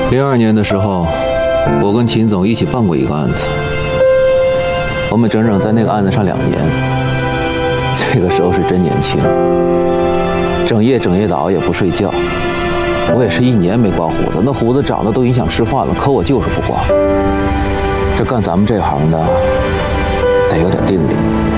02年的时候，我跟秦总一起办过一个案子，我们整整在那个案子上2年。那个时候是真年轻，整夜的熬夜不睡觉。我也是1年没刮胡子，那胡子长得都影响吃饭了，可我就是不刮。这干咱们这行的，得有点定力。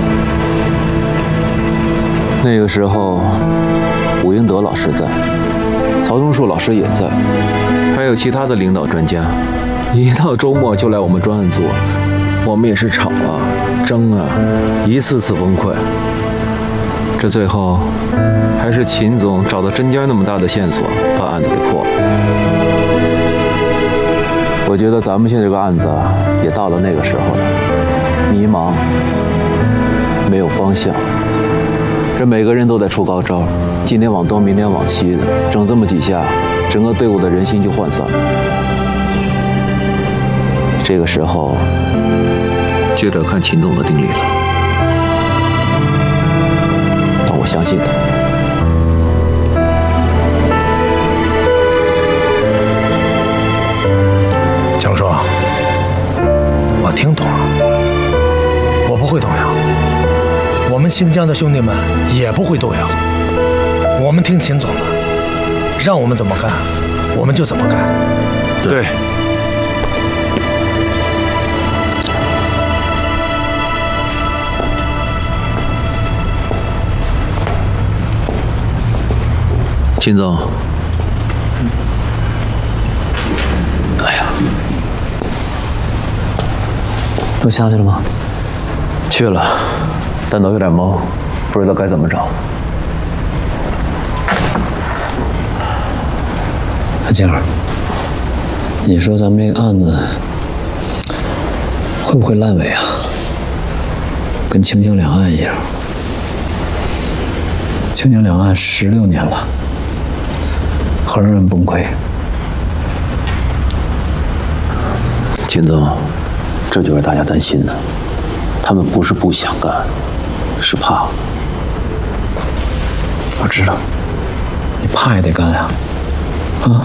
那个时候，武英德老师在，曹忠树老师也在，还有其他的领导专家。一到周末就来我们专案组，我们也是吵啊、争啊，一次次崩溃。这最后，还是秦总找到针尖那么大的线索，把案子给破了。我觉得咱们现在这个案子也到了那个时候了，迷茫，没有方向。这每个人都在出高招，今天往东，明天往西的，整这么几下，整个队伍的人心就涣散了。这个时候，就得看秦总的定力了。但我相信他。 江叔，我听懂了，我不会动摇，我们新疆的兄弟们也不会动摇。我们听秦总的，让我们怎么干，我们就怎么干。 对。 秦总，哎呀， 都下去了吗？ 去了，但都有点懵，不知道该怎么找。 阿静儿，你说咱们这个案子会不会烂尾啊？跟清江两岸一样，清江两岸16年了。很让人崩溃。 秦总，这就是大家担心的，他们不是不想干，是怕。 我知道，你怕也得干呀，啊！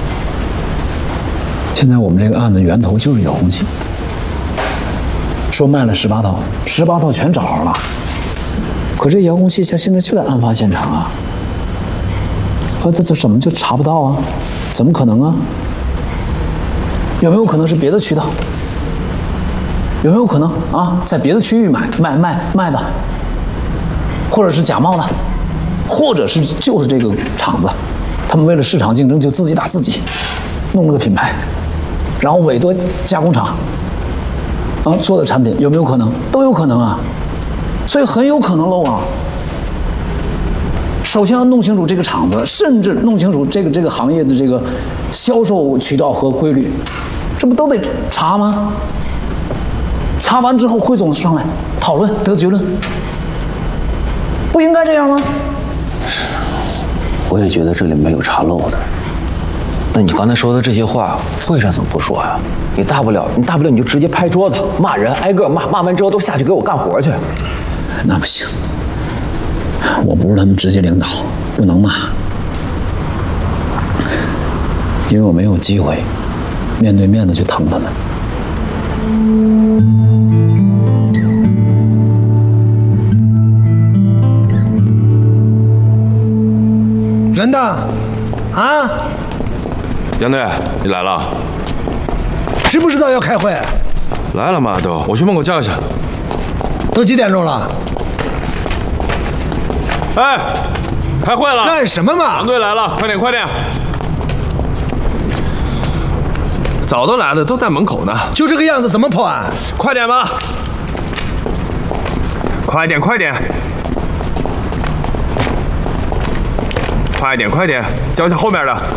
现在我们这个案子源头就是遥控器，说卖了18套，18套全找着了，可这遥控器现在就在案发现场啊。这怎么就查不到啊？怎么可能啊？有没有可能是别的渠道？有没有可能啊，在别的区域卖的，或者是假冒的，或者是就是这个厂子，他们为了市场竞争就自己打自己，弄了个品牌，然后委托加工厂啊做的产品，有没有可能？都有可能啊，所以很有可能漏啊。首先要弄清楚这个厂子，甚至弄清楚这个行业的这个销售渠道和规律，这不都得查吗？查完之后，汇总上来讨论得结论，不应该这样吗？ 是，我也觉得这里没有查漏的。那你刚才说的这些话，会上怎么不说呀？你大不了你就直接拍桌子骂人，挨个骂完之后都下去给我干活去。 那不行。我不是他们直接领导，不能骂，因为我没有机会面对面的去疼他们。 人呢？啊？ 杨队，你来了？ 知不知道要开会？ 来了嘛都，我去门口叫一下。 都几点钟了？ 哎，开会了！ 干什么嘛？ 杨队来了，快点快点！早都来了，都在门口呢。 就这个样子，怎么破案？ 快点吧！快点快点！快点快点！叫一下后面的。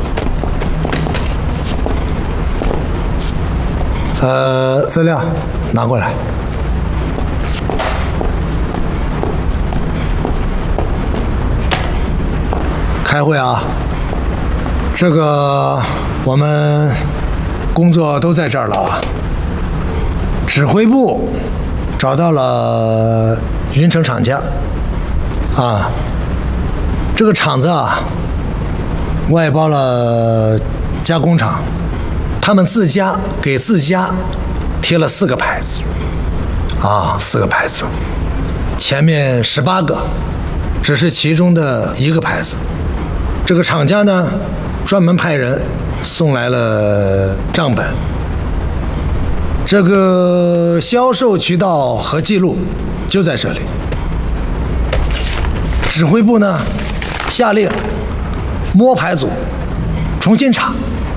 资料拿过来。开会啊！这个我们工作都在这儿了啊。指挥部找到了云城厂家，啊，这个厂子啊， 外包了加工厂，他们自家给自家贴了4个牌子，啊，4个牌子，前面18个，只是其中的1个牌子。这个厂家呢，专门派人送来了账本。这个销售渠道和记录就在这里。指挥部呢，下令摸牌组重新查。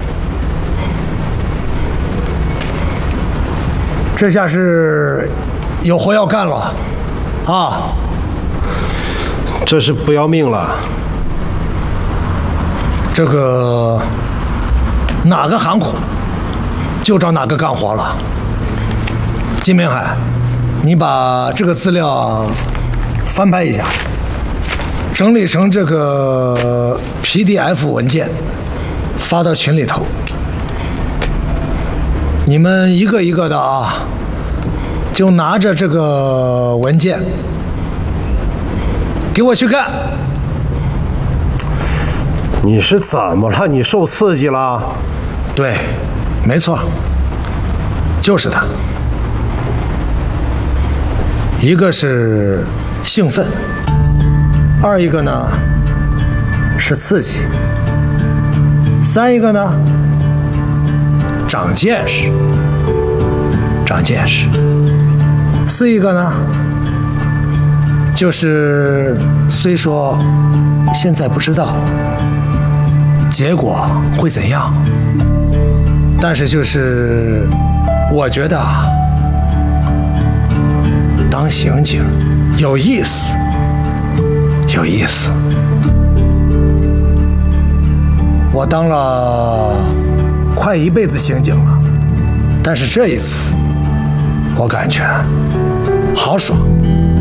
这下是有活要干了啊！ 这是不要命了。 这个哪个行苦就找哪个干活了。金明海，你把这个资料翻拍一下，整理成这个 PDF 文件，发到群里头。你们一个一个的啊，就拿着这个文件给我去干。 你是怎么了？你受刺激了？ 对，没错，就是的。一个是兴奋，二一个呢是刺激，三一个呢长见识，四一个呢就是虽说现在不知道结果会怎样，但是就是我觉得当刑警有意思，有意思。我当了快1辈子刑警了，但是这一次我感觉好爽。